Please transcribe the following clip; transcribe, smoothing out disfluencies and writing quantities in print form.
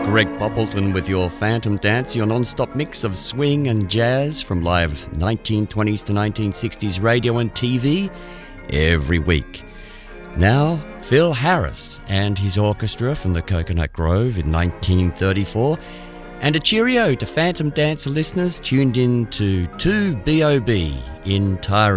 Greg Poppleton with your Phantom Dance, your non-stop mix of swing and jazz from live 1920s to 1960s radio and TV every week. Now, Phil Harris and his orchestra from the Coconut Grove in 1934, and a cheerio to Phantom Dancer listeners tuned in to 2BOB in Tyree.